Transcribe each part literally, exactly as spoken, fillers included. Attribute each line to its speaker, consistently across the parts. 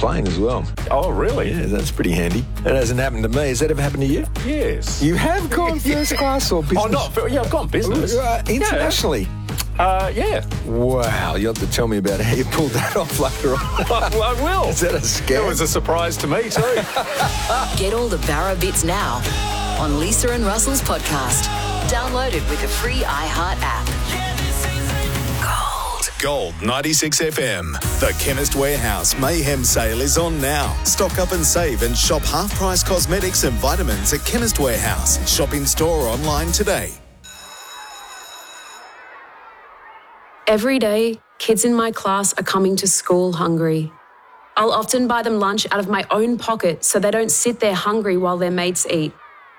Speaker 1: plane as well.
Speaker 2: Oh, really?
Speaker 1: Yeah, that's pretty handy. That hasn't happened to me. Has that ever happened to you?
Speaker 2: Yes.
Speaker 1: You have gone first class or business?
Speaker 2: Oh, not, yeah, I've gone business.
Speaker 1: Uh, internationally?
Speaker 2: Yeah. Uh, yeah.
Speaker 1: Wow, you'll have to tell me about how you pulled that off later on.
Speaker 2: I, I will.
Speaker 1: Is that a scam?
Speaker 2: It was a surprise to me too.
Speaker 3: Get all the Barra bits now on Lisa and Russell's podcast. Download it with the free iHeart app. Gold.
Speaker 4: Gold ninety-six F M. The Chemist Warehouse Mayhem Sale is on now. Stock up and save and shop half-price cosmetics and vitamins at Chemist Warehouse. Shop in store or online today.
Speaker 5: Every day, kids in my class are coming to school hungry. I'll often buy them lunch out of my own pocket so they don't sit there hungry while their mates eat.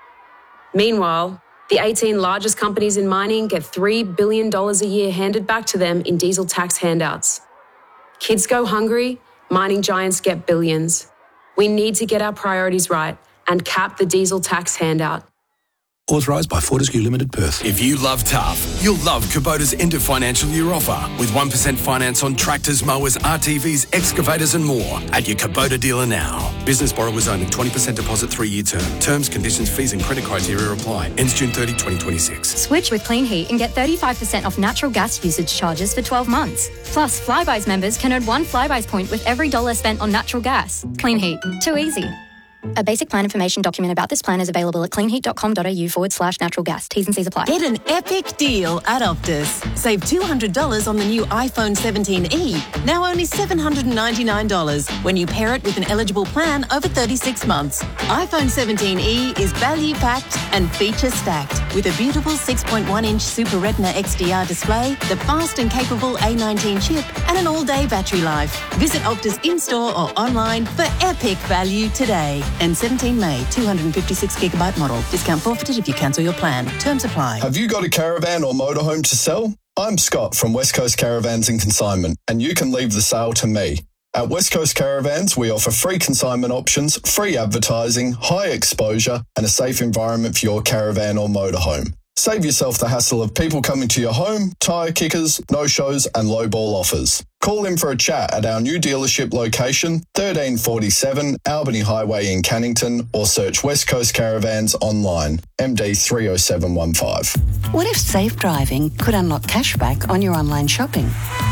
Speaker 5: Meanwhile, the eighteen largest companies in mining get three billion dollars a year handed back to them in diesel tax handouts. Kids go hungry, mining giants get billions. We need to get our priorities right and cap the diesel tax handout.
Speaker 6: Authorised by Fortescue Limited, Perth.
Speaker 7: If you love tough, you'll love Kubota's end of financial year offer with one percent finance on tractors, mowers, R T Vs, excavators and more at your Kubota dealer now. Business borrowers only, twenty percent deposit, three-year term. Terms, conditions, fees and credit criteria apply. Ends June thirtieth, twenty twenty-six.
Speaker 8: Switch with Clean Heat and get thirty-five percent off natural gas usage charges for twelve months. Plus, Flybuys members can earn one Flybuys point with every dollar spent on natural gas. Clean Heat. Too easy. A basic plan information document about this plan is available at cleanheat.com.au forward slash natural gas. T's and C's apply.
Speaker 9: Get an epic deal at Optus. Save two hundred dollars on the new iPhone seventeen e, now only seven hundred ninety-nine dollars when you pair it with an eligible plan over thirty-six months. iPhone seventeen e is value-packed and feature-stacked with a beautiful six point one inch Super Retina X D R display, the fast and capable A nineteen chip, and an all-day battery life. Visit Optus in-store or online for epic value today. And seventeen May, two hundred fifty-six gigabyte model. Discount forfeited if you cancel your plan. Terms apply.
Speaker 10: Have you got a caravan or motorhome to sell? I'm Scott from West Coast Caravans and Consignment, and you can leave the sale to me. At West Coast Caravans, we offer free consignment options, free advertising, high exposure, and a safe environment for your caravan or motorhome. Save yourself the hassle of people coming to your home, tyre kickers, no-shows and low-ball offers. Call in for a chat at our new dealership location, thirteen forty-seven Albany Highway in Cannington, or search West Coast Caravans online, M D three oh seven one five.
Speaker 11: What if safe driving could unlock cashback on your online shopping?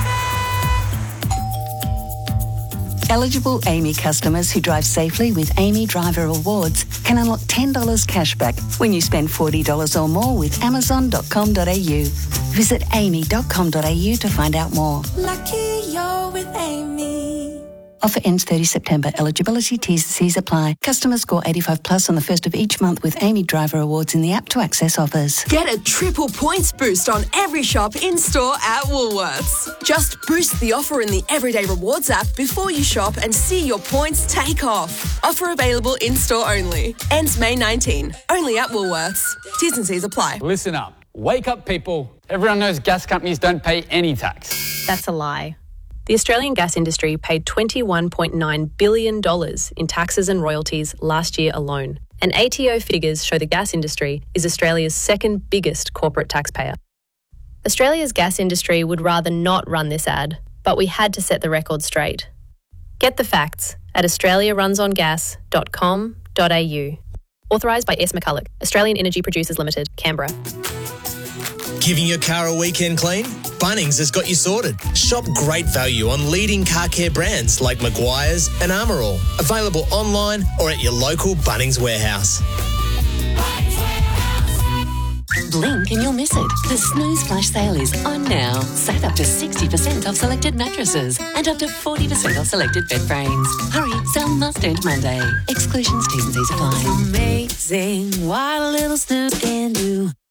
Speaker 11: Eligible A M I customers who drive safely with A M I Driver Awards can unlock ten dollars cashback when you spend forty dollars or more with amazon dot com dot a u. Visit a m i dot com dot a u to find out more.
Speaker 12: Lucky you're with Amy.
Speaker 11: Offer ends thirtieth September. Eligibility, T's and C's apply. Customers score eighty-five plus on the first of each month with A M I Driver Awards in the app to access offers.
Speaker 13: Get a triple points boost on every shop in-store at Woolworths. Just boost the offer in the Everyday Rewards app before you shop and see your points take off. Offer available in-store only. Ends May nineteenth. Only at Woolworths. T's and C's apply.
Speaker 14: Listen up. Wake up, people. Everyone knows gas companies don't pay any tax.
Speaker 15: That's a lie. The Australian gas industry paid twenty-one point nine billion dollars in taxes and royalties last year alone. And A T O figures show the gas industry is Australia's second biggest corporate taxpayer. Australia's gas industry would rather not run this ad, but we had to set the record straight. Get the facts at australia runs on gas dot com dot a u. Authorised by S. McCulloch, Australian Energy Producers Limited, Canberra.
Speaker 16: Giving your car a weekend clean? Bunnings has got you sorted. Shop great value on leading car care brands like Maguire's and Armour All. Available online or at your local Bunnings warehouse.
Speaker 17: Blink and you'll miss it. The Snooze Flash Sale is on now. Save up to sixty percent off selected mattresses and up to forty percent off selected bed frames. Hurry, sale must end Monday. Exclusions, T's and C's apply.
Speaker 12: Amazing what a little snooze can do.